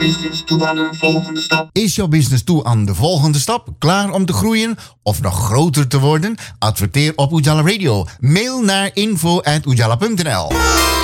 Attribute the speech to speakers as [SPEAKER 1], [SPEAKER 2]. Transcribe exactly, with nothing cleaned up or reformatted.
[SPEAKER 1] Business toe aan een volgende stap?
[SPEAKER 2] Is jouw business toe aan de volgende stap? Klaar om te groeien of nog groter te worden? Adverteer op Ujala Radio. Mail naar info at ujala punt n l.